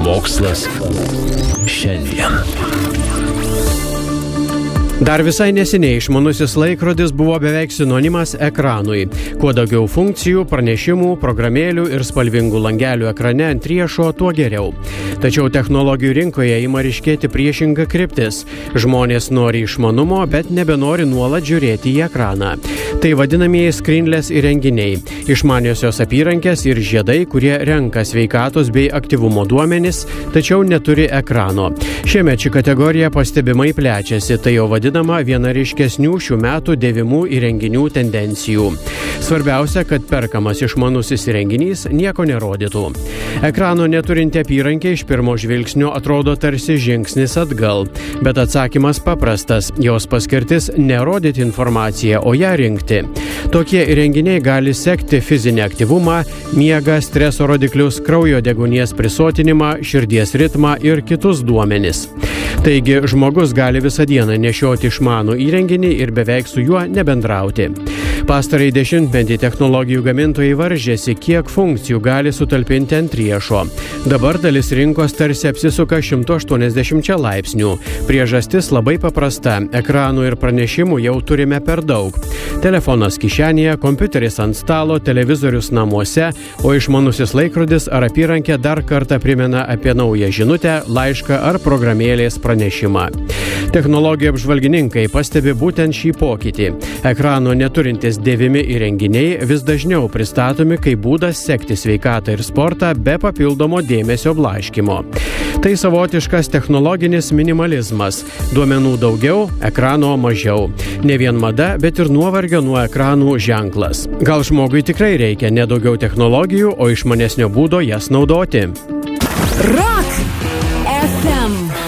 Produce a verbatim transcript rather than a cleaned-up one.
Mokslas šiandien. Dar visai neseniai išmanusis laikrodis buvo beveik sinonimas ekranui. Kuo daugiau funkcijų, pranešimų, programėlių ir spalvingų langelių ekrane ant riešo, tuo geriau. Tačiau technologijų rinkoje ima ryškėti priešinga kryptis. Žmonės nori išmanumo, bet nebenori nuolat žiūrėti į ekraną. Tai vadinamieji screenless įrenginiai. Išmaniosios apyrankės ir žiedai, kurie renka sveikatos bei aktyvumo duomenis, tačiau neturi ekrano. Šiemet ši kategorija pastebimai plečiasi, tai jau vadinama viena ryškesnių šių metų dėvimų įrenginių tendencijų. Svarbiausia, kad perkamas išmanusis įrenginys nieko nerodytų. Ekrano neturinti apyrankė iš pirmo žvilgsnio atrodo tarsi žingsnis atgal, bet atsakymas paprastas. Jos paskirtis ne rodyti informaciją, o ją rinkti. Tokie įrenginiai gali sekti fizinį aktyvumą, miegą, streso rodiklius, kraujo deguonies prisotinimą, širdies ritmą ir kitus duomenis. Taigi žmogus gali visą dieną nešioti išmanų įrenginį ir beveik su juo nebendrauti. Pastarąjį dešimtmetį technologijų gamintojai varžėsi, kiek funkcijų gali sutalpinti ant riešo. Dabar dalis rinkos tarsi apsisuka šimtu aštuoniasdešimčia laipsnių. Priežastis labai paprasta. Ekranų ir pranešimų jau turime per daug. Telefonas kišenėje, kompiuteris ant stalo, televizorius namuose, o išmanusis laikrodis ar apyrankė dar kartą primena apie naują žinutę, laišką ar programėlės pranešimą. Technologijų apžvalgininkai pastebi būtent šį pokytį. Ekrano neturintis dėvimi įrenginiai vis dažniau pristatomi kaip būdas sekti sveikatą ir sportą be papildomo dėmesio blaškymo. Tai savotiškas technologinis minimalizmas. Duomenų daugiau, ekrano mažiau. Ne vien mada, bet ir nuovargio nuo ekranų ženklas. Gal žmogui tikrai reikia ne daugiau technologijų, o išmanesnio būdo jas naudoti? Rock F M